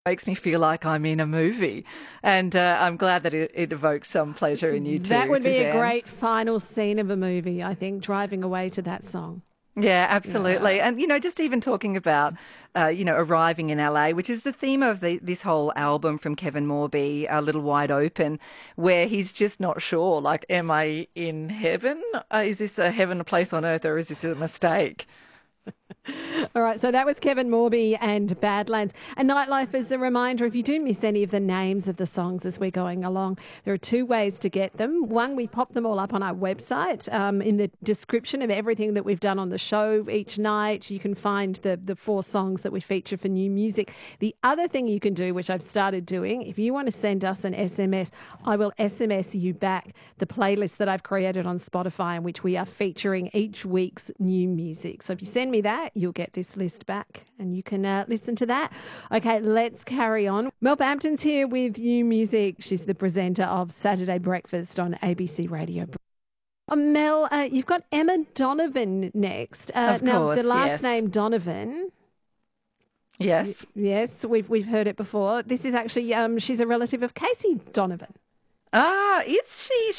makes me feel like I'm in a movie. And I'm glad that it evokes some pleasure in you too, That would be a Suzanne. great final scene of a movie, I think, driving away to that song. Yeah, absolutely. Yeah. And, just even talking about, arriving in LA, which is the theme of this whole album from Kevin Morby, A Little Wide Open, where he's just not sure, like, am I in heaven? Is this a heaven, a place on earth, or is this a mistake? All right, so that was Kevin Morby and Badlands. And Nightlife, as a reminder, if you do miss any of the names of the songs as we're going along, there are two ways to get them. One, we pop them all up on our website in the description of everything that we've done on the show each night. You can find the four songs that we feature for new music. The other thing you can do, which I've started doing, if you want to send us an SMS, I will SMS you back the playlist that I've created on Spotify in which we are featuring each week's new music. So if you send me that, you'll get this list back and you can listen to that. Okay, let's carry on. Mel Bampton's here with new music. She's the presenter of Saturday Breakfast on ABC Radio. Mel, you've got Emma Donovan next. Of now, course, the last yes. name Donovan. Yes. Yes, we've heard it before. This is actually she's a relative of Casey Donovan. Ah, is she?